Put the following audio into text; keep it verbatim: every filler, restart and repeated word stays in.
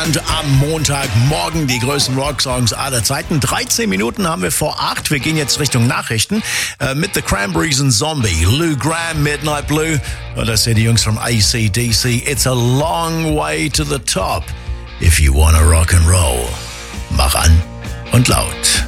Und am Montagmorgen die größten Rocksongs aller Zeiten. dreizehn Minuten haben wir vor acht. Wir gehen jetzt Richtung Nachrichten äh, mit The Cranberries und Zombie. Lou Gramm, Midnight Blue. Und das sind die Jungs vom A C D C. It's a long way to the top. If you wanna rock and roll. Mach an und laut.